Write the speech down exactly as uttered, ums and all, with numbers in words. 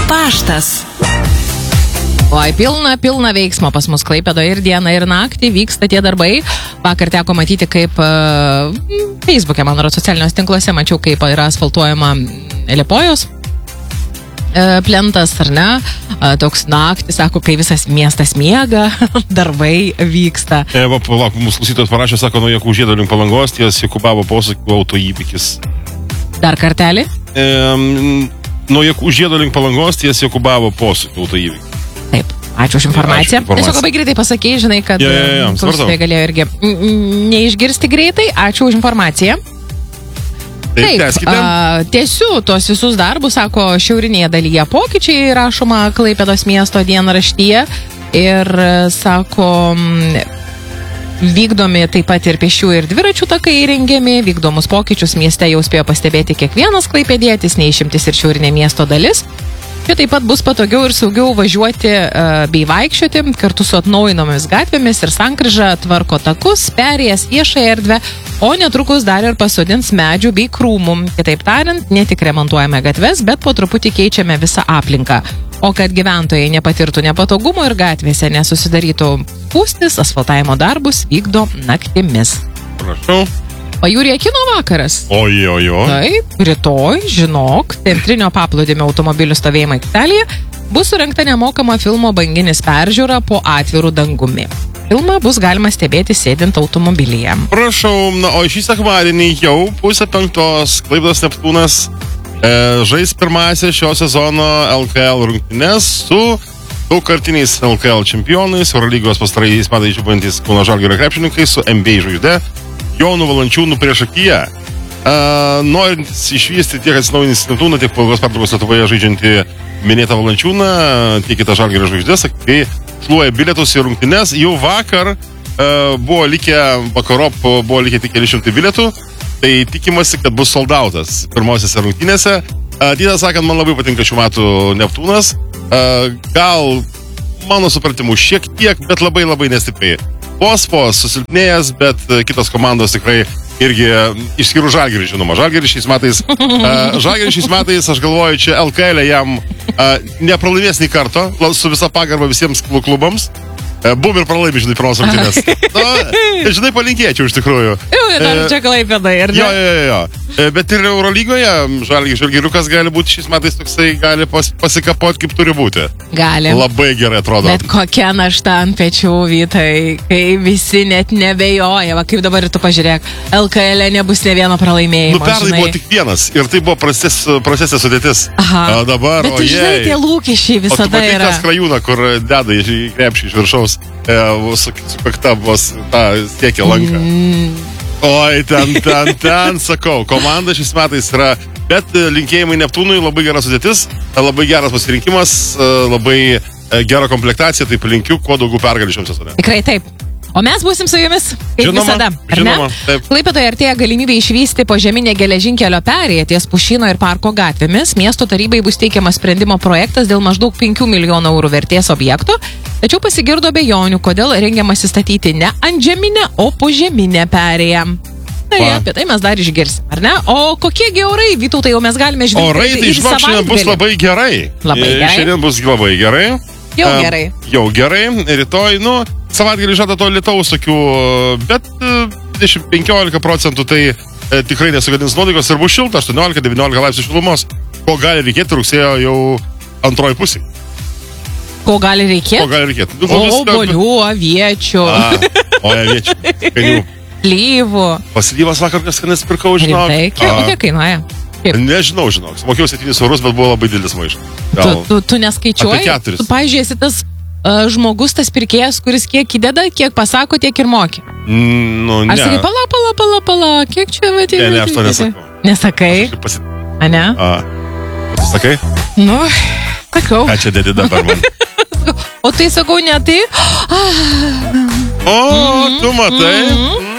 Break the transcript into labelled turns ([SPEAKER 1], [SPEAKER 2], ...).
[SPEAKER 1] Paštas.
[SPEAKER 2] Oi, pilna, pilna veiksmo pas mus Klaipėdoje ir dieną, ir naktį vyksta tie darbai. Vakar teko matyti, kaip uh, Facebook'e, man atrodo, socialiniuose tinkluose, mačiau, kaip yra asfaltuojama Liepojos uh, plentas, ar ne? Uh, toks naktį, sako, kai visas miestas miega, darbai vyksta.
[SPEAKER 3] E, va, palauk, mūsų klausytojas parašė, sako, nuo Jakų žiedo link Palangos, ties Jokubavo posūkio autoįvykis.
[SPEAKER 2] Dar kartelį?
[SPEAKER 3] E, nuo Jakų žiedo link Palangos, ties Jokubavo posūkio autoįvykis.
[SPEAKER 2] Taip, ačiū už informaciją.
[SPEAKER 3] Ačiū informaciją.
[SPEAKER 2] Tiesiog labai greitai pasakėjai, žinai, kad
[SPEAKER 3] ja, ja, ja,
[SPEAKER 2] klausytojai galėjo irgi neišgirsti greitai. Ačiū už informaciją.
[SPEAKER 3] Taip,
[SPEAKER 2] Taip a, tiesiu tuos visus darbus, sako, šiaurinėje dalyje pokyčiai, rašoma Klaipėdos miesto dienraštyje. Ir, sako, vykdomi taip pat ir pėsčių ir dviračių takai įrengiami, vykdomus pokyčius mieste jau spėjo pastebėti kiekvienas klaipėdietis, neišimtis ir šiaurinė miesto dalis. Čia taip pat bus patogiau ir saugiau važiuoti uh, bei vaikščioti, kartu su atnaujinomis gatvėmis ir sankryža tvarko takus, perėjas viešąją erdvę, o netrukus dar ir pasodins medžių bei krūmų. Kitaip tariant, ne tik remontuojame gatves, bet po truputį keičiame visą aplinką. O kad gyventojai nepatirtų nepatogumo ir gatvėse nesusidarytų spūstis, asfaltavimo darbus vykdo naktimis.
[SPEAKER 3] Prašau.
[SPEAKER 2] Pajūryje kino vakaras.
[SPEAKER 3] Oi, oi, oi.
[SPEAKER 2] Taip, rytoj, žinok, centrinio paplūdimio automobilių stovėjimo aikštelėje bus surengta nemokama filmo Banginis peržiūra po atvirų dangumi. Filmą bus galima stebėti sėdint automobilyje.
[SPEAKER 3] Prašau, na, o šį sekmadienį jau pusę penktos Klaipėdos Neptūnas e, žais pirmąsias šio sezono L K L rungtynes su daugkartiniais L K L čempionais, Eurolygos pastaraisiais metais žibantys Kauno Žalgirio krepšininkai su N B A žvaigžde Jonu Valančiūnu priešakyje. Uh, norint išvysti tiek atsinaujinti Neptūną, tiek po ilgos pertraukos Lietuvoje žaidžiantį minėtą Valančiūną, tiek kitą Žalgirio žvaigždės, kai šluoja bilietus į rungtynes. Jau vakar uh, buvo likę, vakarop buvo likę tik keli šimtai bilietų, tai tikimasi, kad bus soldautas pirmosiose rungtynėse. Uh, Tiesą sakant, man labai patinka šių metų Neptūnas. Uh, gal mano supratimu šiek tiek, bet labai labai nestipriai. Vos vos susilpnėjęs, bet kitos komandos tikrai irgi išskyrus Žalgirį, žinoma. Žalgirį šiais metais, uh, Žalgirį šiais metais, aš galvoju, čia L K L jam uh, nepralaimės nei karto, su visa pagarba visiems klubams. Uh, Bum ir pralaimi, žinai, pirmos rungtynės. Na, žinai, palinkėčiau iš tikrųjų.
[SPEAKER 2] Jau, dar čia Klaipėdai, ar ne?
[SPEAKER 3] Jo, jo, jo, jo. Bet ir Eurolygoje Žalgiriukas gali būti šiais metais toksai, gali pas, pasikapot, kaip turi būti.
[SPEAKER 2] Gali.
[SPEAKER 3] Labai gerai atrodo.
[SPEAKER 2] Bet kokia našta ant pečių, Vytai, kai visi net nebejoja. Va, kaip dabar ir tu pažiūrėk, L K L nebus ne vieno pralaimėjimo.
[SPEAKER 3] Nu, pernai buvo tik vienas ir tai buvo procesė sudėtis.
[SPEAKER 2] Aha.
[SPEAKER 3] O dabar,
[SPEAKER 2] bet tu
[SPEAKER 3] ojei.
[SPEAKER 2] žinai, tie lūkesčiai visada yra. O tu matai
[SPEAKER 3] tą skrajūną, kur deda į krepšį iš viršaus, e, su, su kakta vos tą siekia lanką. Mm. Oi, ten, ten, ten, sakau, komanda šiais metais yra, bet linkėjimai Neptūnui, labai geras sudėtis, labai geras pasirinkimas, labai gera komplektacija, taip linkiu, kuo daugiau pergalių šiam sezone.
[SPEAKER 2] Tikrai taip. O mes būsim su jumis, kaip
[SPEAKER 3] žinoma,
[SPEAKER 2] visada, ar
[SPEAKER 3] žinoma,
[SPEAKER 2] ne?
[SPEAKER 3] Taip.
[SPEAKER 2] Klaipėdoje artėja galimybė išvysti požeminę geležinkelio perėją ties Pušyno ir parko gatvėmis. Miesto tarybai bus teikiamas sprendimo projektas dėl maždaug penkių milijonų eurų vertės objekto, tačiau pasigirdo abejonių, kodėl rengiamasi statyti ne antžeminę, o požeminę perėją. Tai Va. Apie tai mes dar išgirsim, ar ne? O kokiegi orai, Vytautai, jau mes galime žvelgti.
[SPEAKER 3] Orai, tai žinok, šiandien bus labai gerai.
[SPEAKER 2] Labai gerai.
[SPEAKER 3] Šiandien bus labai gerai.
[SPEAKER 2] Jau um, gerai.
[SPEAKER 3] Jau gerai. Rytoj, nu, savaitgalį žada to lietaus tokių, bet dvidešimt iki penkiolikos procentų tai e, tikrai nesugadins nuotaikos ir bus šilta, aštuoniolika devyniolika laipsnių šilumos. Ko gali reikėti rugsėjo jau antroji pusė.
[SPEAKER 2] Ko gali reikėti?
[SPEAKER 3] Ko gali reikėti? Nu,
[SPEAKER 2] o, obuolių, aviečių.
[SPEAKER 3] A, o, aviečių. Skanių.
[SPEAKER 2] Slyvų.
[SPEAKER 3] Paslyvas vakar skanas pirkau, žinok.
[SPEAKER 2] Rimtai, kiek, kiek kainuoja? Kiek?
[SPEAKER 3] Nežinau, žinok. Mokėjau septynis eurus, bet buvo labai didelis maišas.
[SPEAKER 2] Tu, tu, tu neskaičiuoji?
[SPEAKER 3] Apie keturis.
[SPEAKER 2] Tu, pavyzdžiui, esi tas uh, žmogus, tas pirkėjas, kuris kiek įdeda, kiek pasako, tiek ir moki.
[SPEAKER 3] Mm, nu, ne.
[SPEAKER 2] Ar sakai, pala, pala, pala, pala, kiek čia matyti?
[SPEAKER 3] Ne, ne, aš to nesakau.
[SPEAKER 2] Nesakai?
[SPEAKER 3] Pasi...
[SPEAKER 2] A, ne?
[SPEAKER 3] A. Tu sakai?
[SPEAKER 2] Nu, sakau.
[SPEAKER 3] Ką čia dedi dabar man?
[SPEAKER 2] O tai sakau, ne tai?
[SPEAKER 3] O, tu matai? Mm-hmm.